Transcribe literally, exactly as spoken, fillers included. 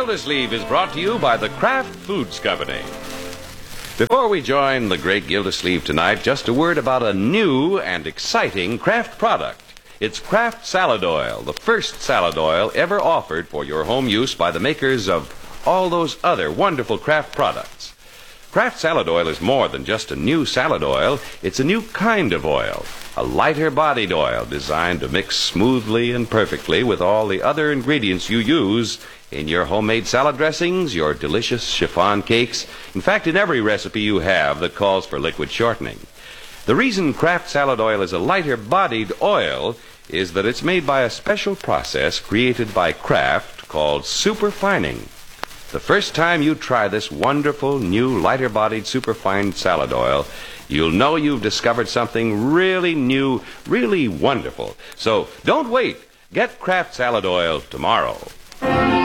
Gildersleeve is brought to you by the Kraft Foods Company. Before we join the great Gildersleeve tonight, just a word about a new and exciting Kraft product. It's Kraft Salad Oil, the first salad oil ever offered for your home use by the makers of all those other wonderful Kraft products. Kraft Salad Oil is more than just a new salad oil. It's a new kind of oil, a lighter-bodied oil designed to mix smoothly and perfectly with all the other ingredients you use in your homemade salad dressings, your delicious chiffon cakes, in fact, in every recipe you have that calls for liquid shortening. The reason Kraft Salad Oil is a lighter-bodied oil is that it's made by a special process created by Kraft called superfining. The first time you try this wonderful, new, lighter-bodied, superfine salad oil, you'll know you've discovered something really new, really wonderful. So don't wait. Get Kraft Salad Oil tomorrow.